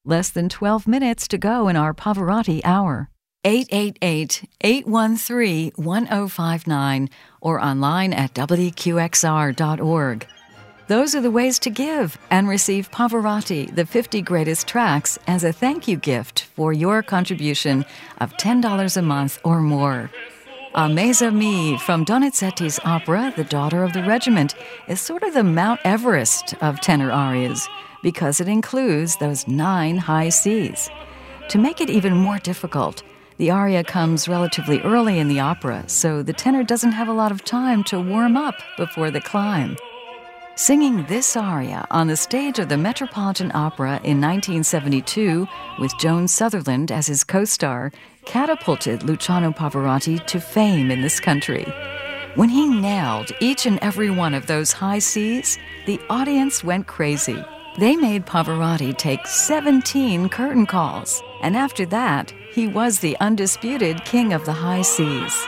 Less than 12 minutes to go in our Pavarotti Hour. 888-813-1059 or online at WQXR.org. Those are the ways to give and receive Pavarotti, the 50 Greatest Tracks, as a thank you gift for your contribution of $10 a month or more. A Mes Amis from Donizetti's opera, The Daughter of the Regiment, is sort of the Mount Everest of tenor arias because it includes those 9 high Cs. To make it even more difficult, the aria comes relatively early in the opera, so the tenor doesn't have a lot of time to warm up before the climb. Singing this aria on the stage of the Metropolitan Opera in 1972 with Joan Sutherland as his co-star catapulted Luciano Pavarotti to fame in this country. When he nailed each and every one of those high Cs, the audience went crazy. They made Pavarotti take 17 curtain calls, and after that, he was the undisputed king of the high Cs.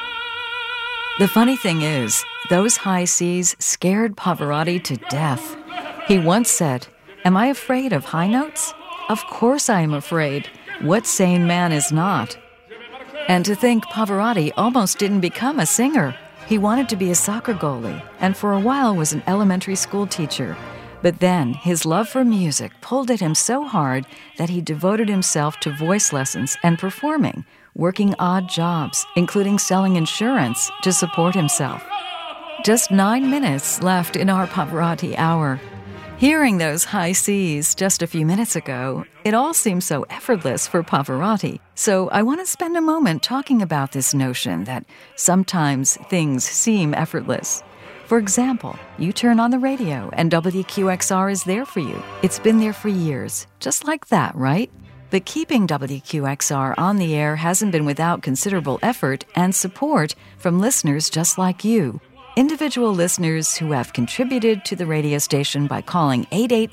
The funny thing is, those high Cs scared Pavarotti to death. He once said, "Am I afraid of high notes? Of course I am afraid. What sane man is not?" And to think Pavarotti almost didn't become a singer. He wanted to be a soccer goalie, and for a while was an elementary school teacher. But then his love for music pulled at him so hard that he devoted himself to voice lessons and performing, working odd jobs, including selling insurance to support himself. Just 9 minutes left in our Pavarotti Hour. Hearing those high Cs just a few minutes ago, it all seems so effortless for Pavarotti. So I want to spend a moment talking about this notion that sometimes things seem effortless. For example, you turn on the radio and WQXR is there for you. It's been there for years, just like that, right? But keeping WQXR on the air hasn't been without considerable effort and support from listeners just like you. Individual listeners who have contributed to the radio station by calling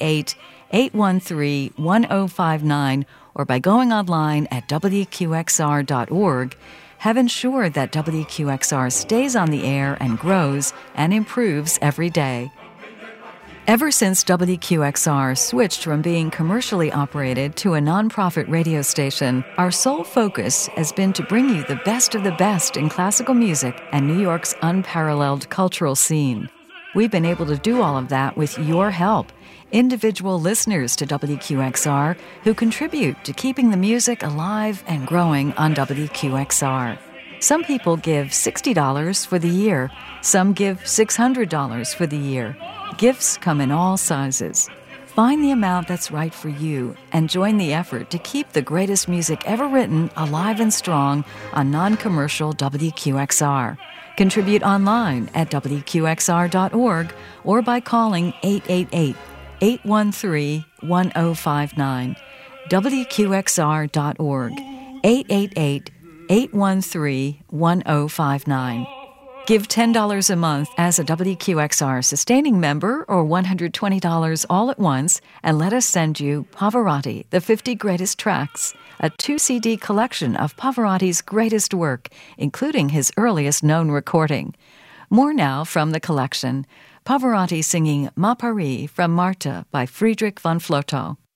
888-813-1059 or by going online at WQXR.org have ensured that WQXR stays on the air and grows and improves every day. Ever since WQXR switched from being commercially operated to a nonprofit radio station, our sole focus has been to bring you the best of the best in classical music and New York's unparalleled cultural scene. We've been able to do all of that with your help, individual listeners to WQXR who contribute to keeping the music alive and growing on WQXR. Some people give $60 for the year. Some give $600 for the year. Gifts come in all sizes. Find the amount that's right for you and join the effort to keep the greatest music ever written alive and strong on non-commercial WQXR. Contribute online at WQXR.org or by calling 888-813-1059. WQXR.org, 888-813-1059. Give $10 a month as a WQXR sustaining member or $120 all at once and let us send you Pavarotti, the 50 Greatest Tracks, a 2-CD collection of Pavarotti's greatest work, including his earliest known recording. More now from the collection. Pavarotti singing Ma Paris from Martha by Friedrich von Flotow.